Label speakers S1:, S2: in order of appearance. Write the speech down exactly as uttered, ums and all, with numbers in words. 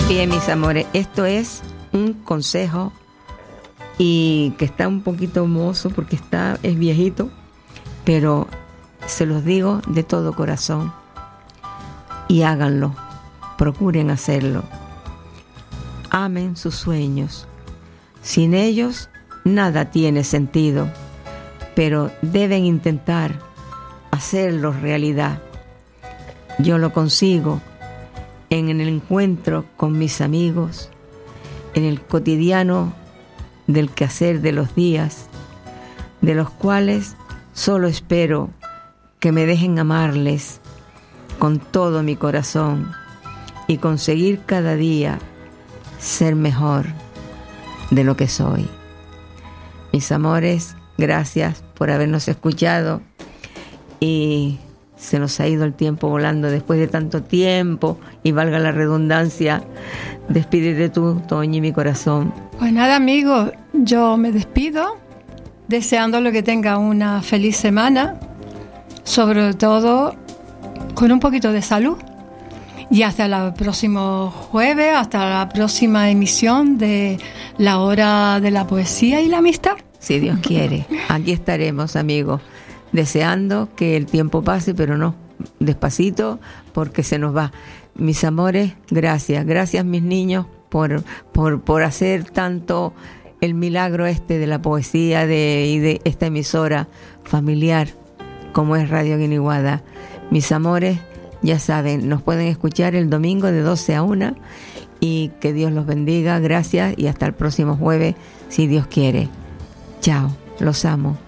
S1: Bien, mis amores, esto es un consejo y que está un poquito mozo porque está, es viejito, pero se los digo de todo corazón y háganlo, procuren hacerlo. Amen sus sueños. Sin ellos nada tiene sentido, pero deben intentar hacerlos realidad. Yo lo consigo en el encuentro con mis amigos, en el cotidiano del quehacer de los días, de los cuales solo espero que me dejen amarles con todo mi corazón y conseguir cada día ser mejor de lo que soy. Mis amores, gracias por habernos escuchado y se nos ha ido el tiempo volando después de tanto tiempo y valga la redundancia. Despídete tú, Toñi, mi corazón.
S2: Pues nada, amigos, yo me despido deseándole que tenga una feliz semana, sobre todo con un poquito de salud. Y hasta el próximo jueves, hasta la próxima emisión de La Hora de la Poesía y la Amistad.
S1: Si Dios quiere, aquí estaremos, amigos, deseando que el tiempo pase, pero no, despacito, porque se nos va. Mis amores, gracias, gracias mis niños por, por, por hacer tanto el milagro este de la poesía de, y de esta emisora familiar como es Radio Guiniguada. Mis amores, ya saben, nos pueden escuchar el domingo de doce a una y que Dios los bendiga, gracias y hasta el próximo jueves, si Dios quiere. Chao, los amo.